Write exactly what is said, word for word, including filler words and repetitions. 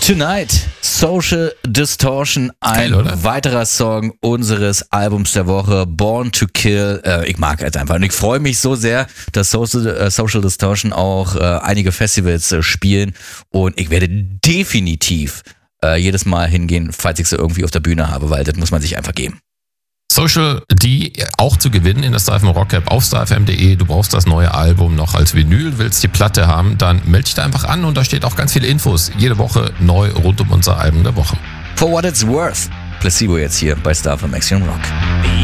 Tonight, Social Distortion, ein Geil, oder? weiterer Song unseres Albums der Woche, Born to Kill. Äh, ich mag es einfach und ich freue mich so sehr, dass Social, äh, Social Distortion auch äh, einige Festivals äh, spielen und ich werde definitiv äh, jedes Mal hingehen, falls ich sie irgendwie auf der Bühne habe, weil das muss man sich einfach geben. Social D auch zu gewinnen in der StarFM Rock App auf starfm punkt de. Du brauchst das neue Album noch als Vinyl, willst die Platte haben, dann melde dich da einfach an und da steht auch ganz viele Infos. Jede Woche neu rund um unser Album der Woche. For what it's worth, Placebo jetzt hier bei StarFM Action Rock.